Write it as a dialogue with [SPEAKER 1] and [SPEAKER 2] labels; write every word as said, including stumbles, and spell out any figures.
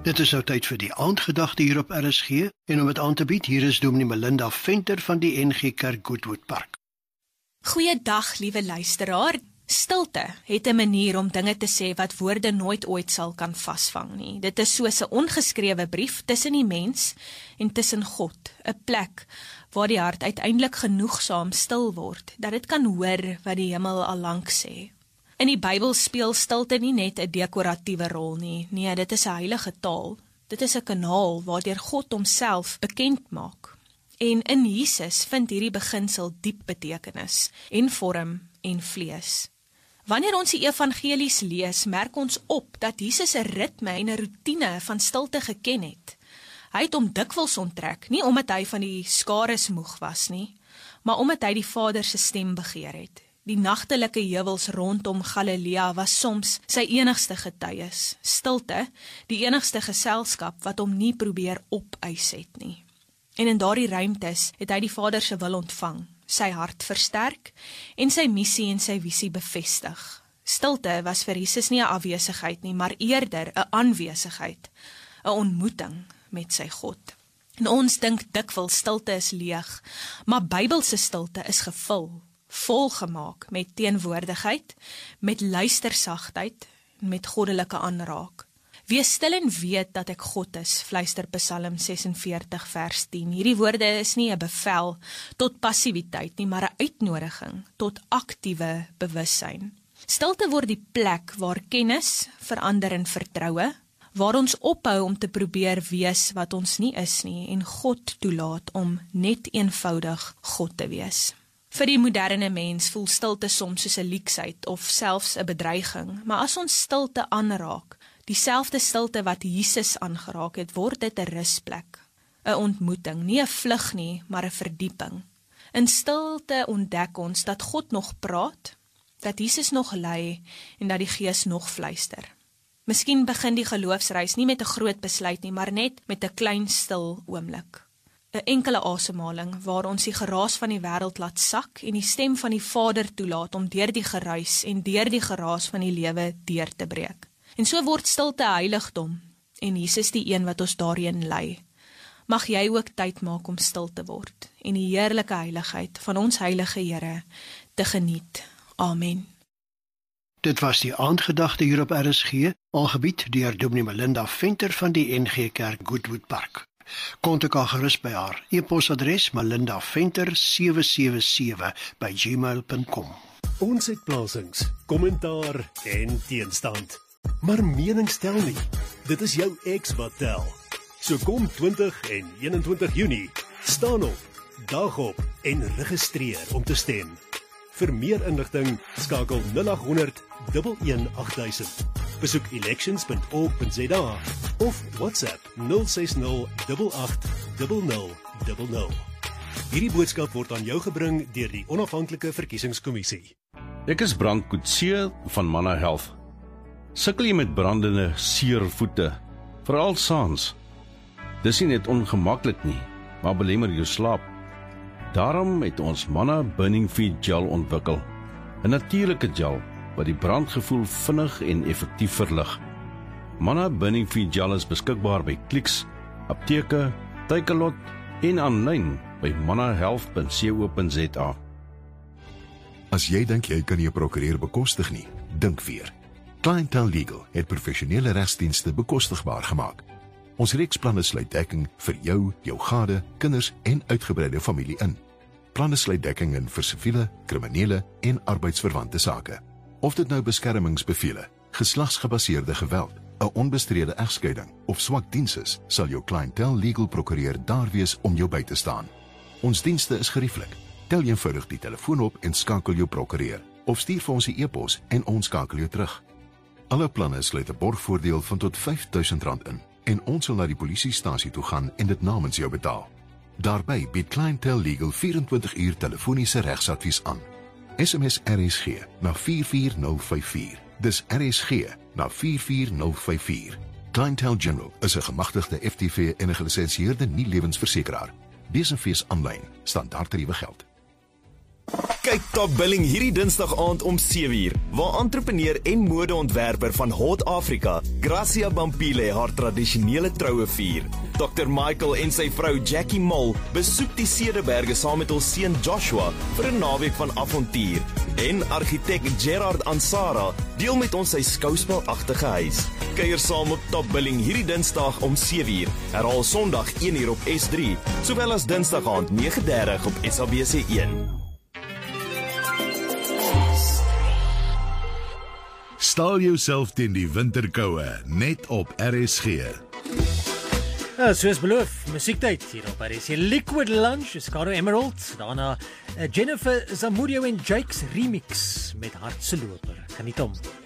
[SPEAKER 1] Dit is nou tyd vir die aandgedagte hier op R S G, en om het aan te bied, hier is Dominee Melinda Venter van die N G Kerk Goodwood Park.
[SPEAKER 2] Goeiedag, liewe luisteraar. Stilte het 'n manier om dinge te sê wat woorde nooit ooit sal kan vasvang nie. Dit is soos 'n ongeskrewe brief tussen die mens en tussen God, 'n plek waar die hart uiteindelik genoegsaam stil word, dat dit kan hoor wat die hemel al lank sê. In die Bybel speel stilte nie net 'n dekoratiewe rol nie, nee, dit is 'n heilige taal. Dit is 'n kanaal waardeur God homself bekend maak. En in Jesus vind hierdie beginsel diep betekenis en vorm en vlees. Wanneer ons die evangelies lees, merk ons op dat Jesus 'n ritme en 'n roetine van stilte geken het. Hy het hom dikwels onttrek, nie omdat hy van die skares moeg was nie, maar omdat hy die Vader se stem begeer het. Die nagtelike heuwels rondom Galilea was soms sy enigste getuies. Stilte, die enigste geselskap wat hom nie probeer opeis het nie. En in daardie ruimtes het hy die Vader se wil ontvang, sy hart versterk en sy missie en sy visie bevestig. Stilte was vir Jesus nie 'n afwesigheid nie, maar eerder 'n aanwesigheid, 'n ontmoeting met sy God. En ons dink dikwels stilte is leeg, maar Bybelse stilte is gevul, volgemaak met teenwoordigheid, met luistersagtheid, met goddelike aanraak. Wees stil en weet dat ek God is, fluister Psalm ses en veertig vers tien. Hierdie woorde is nie 'n bevel tot passiwiteit nie, maar 'n uitnodiging tot aktiewe bewussyn. Stilte word die plek waar kennis verander in vertroue, waar ons ophou om te probeer wees wat ons nie is nie, en God toelaat om net eenvoudig God te wees. Vir die moderne mens voel stilte soms soos 'n leksheid of selfs 'n bedreiging, maar as ons stilte aanraak, dieselfde stilte wat Jesus aangeraak het, word dit 'n rusplek, 'n ontmoeting, nie 'n vlug nie, maar 'n verdieping. In stilte ontdek ons dat God nog praat, dat Jesus nog lei en dat die Gees nog fluister. Miskien begin die geloofsreis nie met 'n groot besluit nie, maar net met 'n klein stil oomblik. 'n Enkele asemhaling waar ons die geraas van die wêreld laat sak en die stem van die Vader toelaat om deur die geruis en deur die geraas van die lewe deur te breek. En so word stilte heiligdom en Jesus die een wat ons daarheen lei. Mag jy ook tyd maak om stil te word en die heerlike heiligheid van ons heilige Here te geniet. Amen.
[SPEAKER 1] Dit was die aandgedagte hier op R S G, aangebied deur Dominee Melinda Venter van die N G Kerk Goodwood Park. Kontak haar gerus by haar e-posadres melinda venter sewe sewe sewe by gmail punt com.
[SPEAKER 3] Ons het plasings, kommentaar en teenstand. Maar mening stel nie. Dit is jou ex wat tel. So kom twintig en eenentwintig Junie, staan op, dag op en registreer om te stem. Vir meer inligting skakel nul agt honderd, een een agt duisend. Besoek elections punt org punt za of WhatsApp nul ses nul agt agt nul nul nul nul. Hierdie boodskap word aan jou gebring deur die Onafhanklike Verkiesingskommissie.
[SPEAKER 4] Ek is Brand Coetzee van Manna Health. Sukkel jy met brandende, seer voete, veral saans? Dis nie net ongemaklik nie, maar belemmer jou slaap. Daarom het ons Manna Burning Feet Gel ontwikkel, 'n natuurlike gel wat die brandgevoel vinnig en effektief verlig. Manna Burning Feet Gel is beskikbaar by Clicks, apteke, Takealot en aanlyn by manna health punt co punt za.
[SPEAKER 5] As jy dink jy kan jou prokureur bekostig nie, dink weer. Clientele Legal het professionele regsdienste bekostigbaar gemaak. Ons reeksplanne sluit dekking vir jou, jou gade, kinders en uitgebreide familie in. Planne sluit dekking in vir siviele, kriminele en arbeidsverwante sake. Of dit nou beskermingsbevele, geslagsgebaseerde geweld, 'n onbestrede egskeiding of swak diens is, sal jou Clientele Legal prokureur daar wees om jou by te staan. Ons dienste is gerieflik. Tel eenvoudig die telefoon op en skakel jou prokureur, of stuur vir ons 'n e-pos en ons skakel jou terug. Alle planne sluit 'n borgvoordeel van tot vyf duisend rand in, en ons sal na die polisiestasie toe gaan en dit namens jou betaal. Daarby bied Clientele Legal vyf en twintig uur telefoniese regsadvies aan. S M S R S G na vier vier nul vyf vier. Dis R S G na vier vier nul vyf vier. Clientele General is 'n gemagtigde F T V en 'n gelisensieerde nie-lewensversekeraar. Besenfees aanlyn, standaardtariewe geld.
[SPEAKER 6] Kyk Top Billing hierdie Dinsdag aand om sewe uur, waar entrepreneur en modeontwerper van Hot Africa, Gracia Bampile, haar tradisionele troue vier. dokter Michael en sy vrou Jackie Mol besoek die Cederberge saam met hul seun Joshua vir 'n naweek van avontuur. En argitek Gerard Ansara deel met ons sy skouspelagtige huis. Kuier saam op Top Billing hierdie Dinsdag om sewe uur, herhaal Sondag een uur op S drie, sowel as Dinsdag aand nege dertig op S A B C een.
[SPEAKER 7] Staal jouself teen die winterkoue, net op R S G.
[SPEAKER 8] Ja, soos beloof, musiektyd hier op R S G. Liquid Lunch, Scaro Emerald, daarna Jennifer Zamudio en Jake's remix met Hartse Loper. Geniet hom.